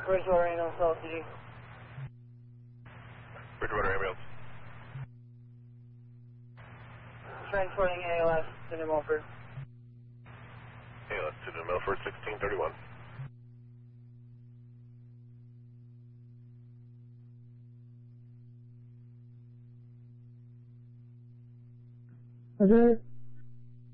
Bridgewater Ambulance LTD. Bridgewater Ambulance. Transporting ALS to New Milford. ALS to New Milford, 1631. Roger.